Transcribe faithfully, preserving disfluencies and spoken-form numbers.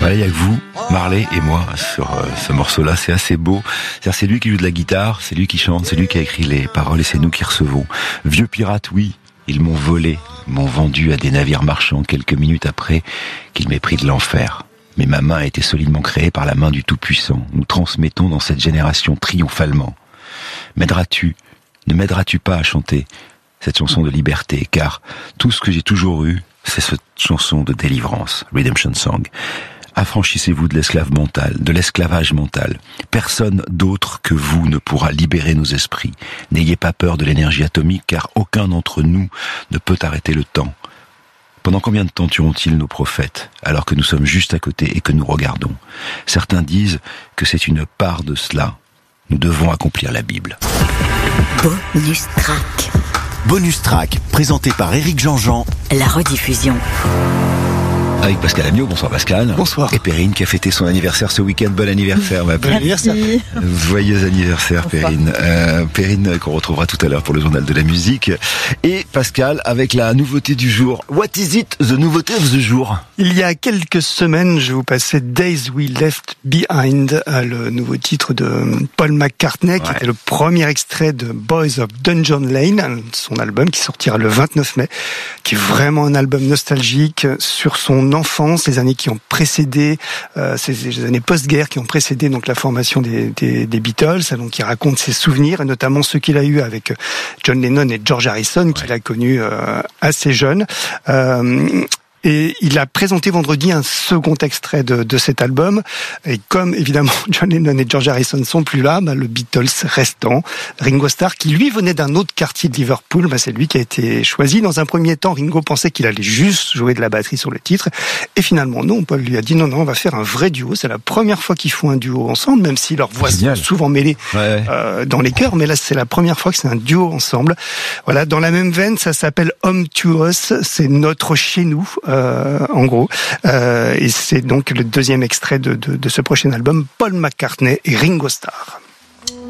Voilà, il y a que vous, Marley et moi, sur euh, ce morceau-là. C'est assez beau. C'est-à-dire, c'est lui qui joue de la guitare, c'est lui qui chante, c'est lui qui a écrit les paroles et c'est nous qui recevons. Vieux pirate, oui, ils m'ont volé, m'ont vendu à des navires marchands quelques minutes après qu'ils m'aient pris de l'enfer. Mais ma main a été solidement créée par la main du Tout-Puissant. Nous transmettons dans cette génération triomphalement. M'aideras-tu, ne m'aideras-tu pas à chanter cette chanson de liberté, car tout ce que j'ai toujours eu, c'est cette chanson de délivrance, Redemption Song. Affranchissez-vous de l'esclave mental, de l'esclavage mental. Personne d'autre que vous ne pourra libérer nos esprits. N'ayez pas peur de l'énergie atomique, car aucun d'entre nous ne peut arrêter le temps. Pendant combien de temps tueront-ils nos prophètes, alors que nous sommes juste à côté et que nous regardons? Certains disent que c'est une part de cela. Nous devons accomplir la Bible. Bonus track. Bonus track, présenté par Éric Jean-Jean. La rediffusion. Avec Pascal Amiot, bonsoir Pascal. Bonsoir. Et Perrine qui a fêté son anniversaire ce week-end. Bon anniversaire ma Bon anniversaire. Joyeux anniversaire Bonsoir. Perrine. Euh, Perrine qu'on retrouvera tout à l'heure pour le journal de la musique. Et Pascal avec la nouveauté du jour. What is it, the nouveauté of the jour? Il y a quelques semaines, je vous passais Days We Left Behind, le nouveau titre de Paul McCartney, qui Ouais. était le premier extrait de Boys of Dungeon Lane, son album qui sortira le vingt-neuf mai, qui est vraiment un album nostalgique sur son enfance, les années qui ont précédé, euh, ces, ces années post-guerre qui ont précédé donc la formation des, des, des Beatles, donc il raconte ses souvenirs et notamment ceux qu'il a eu avec John Lennon et George Harrison, ouais. qu'il a connu euh, assez jeune. Euh, Et il a présenté vendredi un second extrait de, de cet album. Et comme évidemment John Lennon et George Harrison sont plus là, bah, le Beatles restant, Ringo Starr, qui lui venait d'un autre quartier de Liverpool, bah, c'est lui qui a été choisi. Dans un premier temps, Ringo pensait qu'il allait juste jouer de la batterie sur le titre. Et finalement, non, Paul lui a dit non, non, on va faire un vrai duo. C'est la première fois qu'ils font un duo ensemble, même si leurs voix sont souvent mêlées ouais. euh, dans les chœurs. Mais là, c'est la première fois que c'est un duo ensemble. Voilà, dans la même veine, ça s'appelle Home to Us. C'est notre chez nous. Euh, en gros, euh, et c'est donc le deuxième extrait de, de, de ce prochain album, Paul McCartney et Ringo Starr.